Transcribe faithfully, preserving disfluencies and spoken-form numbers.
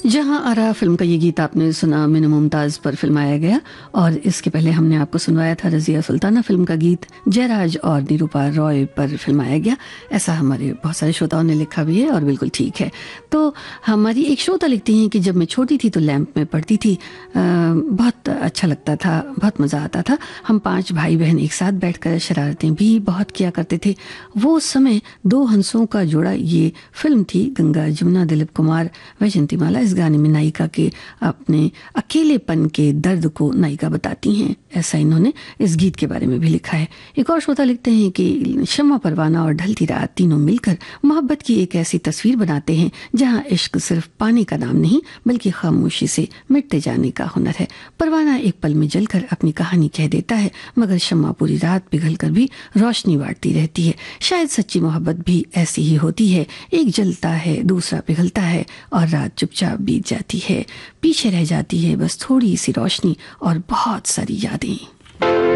जहां आरा फिल्म का ये गीत आपने सुना मीनू मुमताज पर फिल्माया गया, और इसके पहले हमने आपको सुनवाया था रजिया सुल्ताना फिल्म का गीत जयराज और निरूपा रॉय पर फिल्माया गया। ऐसा हमारे बहुत सारे श्रोताओं ने लिखा भी है और बिल्कुल ठीक है। तो हमारी एक श्रोता लिखती हैं कि जब मैं छोटी थी तो लैंप में पढ़ती थी, आ, बहुत अच्छा लगता था, बहुत मज़ा आता था। हम पांच भाई बहन एक साथ बैठकर शरारतें भी बहुत किया करते थे। वो समय दो हंसों का जोड़ा ये फिल्म थी। गंगा जमुना, दिलीप कुमार, वैजयंती माला इस गाने में नायिका के अपने अकेलेपन के दर्द को नायिका बताती हैं। ऐसा इन्होंने इस गीत के बारे में भी लिखा है। एक और श्रोता लिखते हैं कि शम्मा, परवाना और ढलती रात तीनों मिलकर मोहब्बत की एक ऐसी तस्वीर बनाते हैं जहां इश्क सिर्फ पाने का नाम नहीं बल्कि खामोशी से मिटते जाने का हुनर है। परवाना एक पल में जलकर अपनी कहानी कह देता है, मगर शम्मा पूरी रात पिघल कर भी रोशनी बांटती रहती है। शायद सच्ची मोहब्बत भी ऐसी ही होती है, एक जलता है, दूसरा पिघलता है और रात चुपचाप बीत जाती है। पीछे रह जाती है बस थोड़ी सी रोशनी और बहुत सारी यादें।